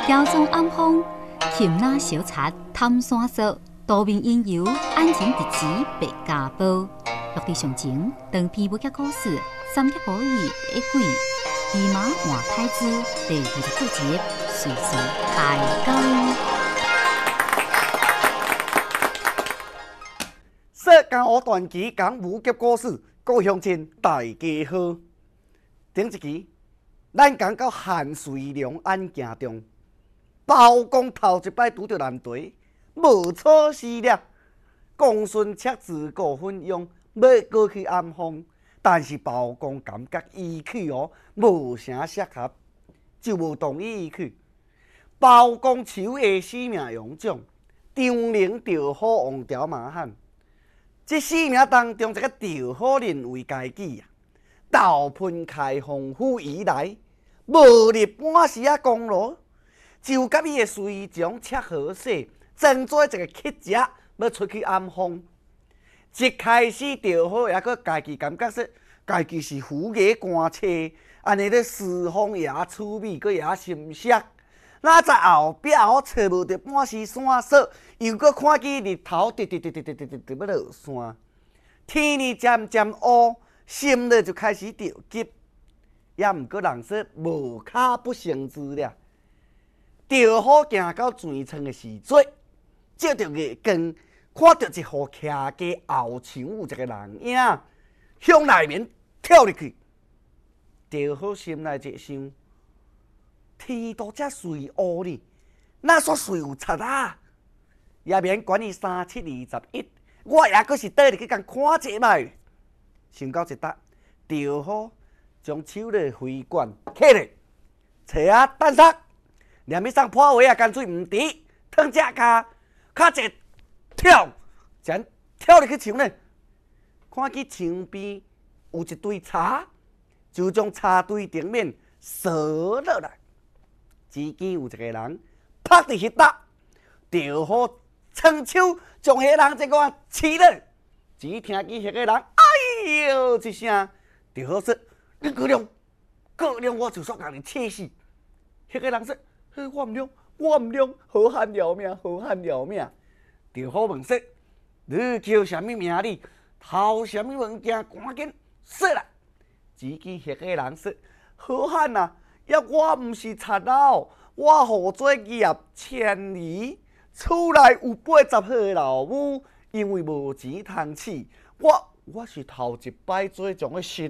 调中暗风，擒拿小贼探山索，多面应有安情敌子白家宝。落地上前，当篇武侠故事，三级可以一鬼，骑马换太子，第29集，随随开讲。 说江湖传奇讲武侠故事，各位乡亲大家好。顶一期，咱讲到韩遂良案件中，包公头一摆拄着难题，无措施了。公孙策自告奋勇要过去暗访，但是包公感觉伊去无啥适合，就无同意伊去。包公手下死命勇将，张灵、赵虎、王朝、马汉。这4名当中，一个赵虎认为家己豆喷开封府以来，无立半时功劳，就甲伊的随从赤河氏装作一个乞食，要出去暗访。一开始赵虎也阁家己感觉说，家己是虎爷官车，安尼咧侍奉也趣味，阁也心色。那在后壁找无着半时线索，又阁看见日头直要落山，天气渐渐乌，心里就开始着急。也毋过人说无卡不成之了。赵虎行到泉村的时阵，照着月光，看到一户徛家后墙有一个人影，向内面跳入去。赵虎心内一想。天都遮水乌哩，哪煞水有贼啊？也免管伊3721，我也阁是倒入去共看一摆。想到一搭，赵虎将手里挥管揢落，找啊等杀，连要送破话干脆毋值，躺只骹，脚一跳，竟跳入去墙内，看见墙边有一堆柴，就将柴堆顶面扫落来。只见有一个人趴伫迄搭，赵虎伸手将迄人这个刺落，只听见迄个人哎呦一声，赵虎说：“你过量，我就煞共你刺死。”迄个人说：“我毋量，好汉了命，好汉了命。”赵虎问说：“你叫什么名哩？偷什么物件？赶紧说来。”只见迄个人说：“好汉啊！”也我毋是贼佬，我何做业千里，厝内有80岁的老母，因为无钱通饲，我是头一摆做种的事。